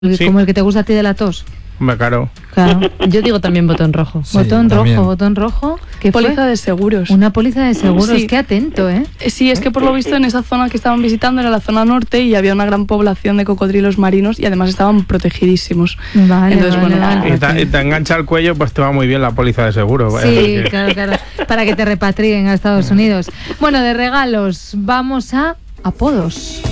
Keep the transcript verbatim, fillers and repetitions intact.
Sí. Como el que te gusta a ti de la tos. Hombre, claro. Claro. Yo digo también botón rojo. Sí, botón también. rojo, botón rojo. ¿Qué fue? Póliza de seguros. Una póliza de seguros. Sí. Qué atento, ¿eh? Sí, es que por lo visto en esa zona que estaban visitando era la zona norte y había una gran población de cocodrilos marinos y además estaban protegidísimos. Vale, Entonces, vale, bueno, vale. Y te, y te engancha el cuello, pues te va muy bien la póliza de seguro. Sí, Eh, claro, claro. Para que te repatrien a Estados Unidos. Bueno, de regalos, vamos a apodos.